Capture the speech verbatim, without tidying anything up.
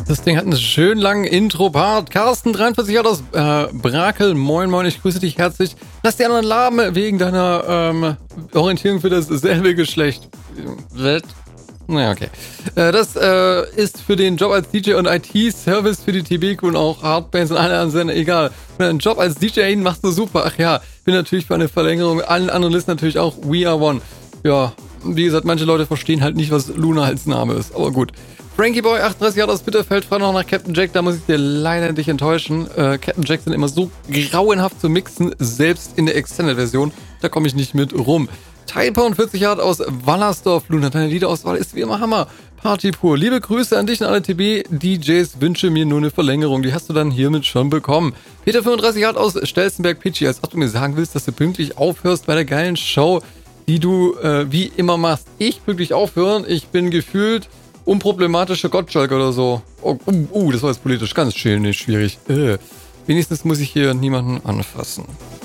Das Ding hat einen schön langen Intro-Part. Carsten, dreiundvierzig Jahre aus äh, Brakel. Moin, moin, ich grüße dich herzlich. Lass die anderen laben wegen deiner ähm, Orientierung für dasselbe Geschlecht. Was? Naja, okay. Äh, das äh, ist für den Job als D J und I T-Service für die T B-Crew und auch Hardbands und alle anderen Sender egal. Wenn einen Job als D J machst du super. Ach ja, bin natürlich für eine Verlängerung. Allen anderen Listen natürlich auch We Are One. Ja, wie gesagt, manche Leute verstehen halt nicht, was Luna als Name ist. Aber gut. Frankie Boy, achtunddreißig Jahre aus Bitterfeld, fragt noch nach Captain Jack, da muss ich dir leider dich enttäuschen. Äh, Captain Jack sind immer so grauenhaft zu mixen, selbst in der Extended-Version, da komme ich nicht mit rum. Typo, vierzig Jahre aus Wallersdorf, Luna, deine Liederauswahl ist wie immer Hammer. Party pur. Liebe Grüße an dich und alle T B-D Js, wünsche mir nur eine Verlängerung, die hast du dann hiermit schon bekommen. Peter, fünfunddreißig Jahre aus Stelzenberg, Peachy, als ob du mir sagen willst, dass du pünktlich aufhörst bei der geilen Show, die du äh, wie immer machst. Ich pünktlich aufhören, ich bin gefühlt unproblematische Gottschalk oder so. Oh, uh, uh, das war jetzt politisch ganz schön schwierig. Äh. Wenigstens muss ich hier niemanden anfassen.